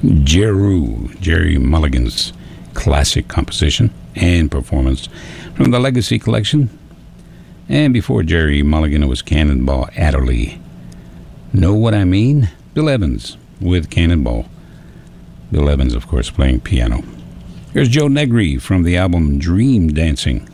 Jerry Mulligan's classic composition and performance from the Legacy Collection. And before Jerry Mulligan, it was Cannonball Adderley. Know What I Mean? Bill Evans with Cannonball. Bill Evans, of course, playing piano. Here's Joe Negri from the album Dream Dancing.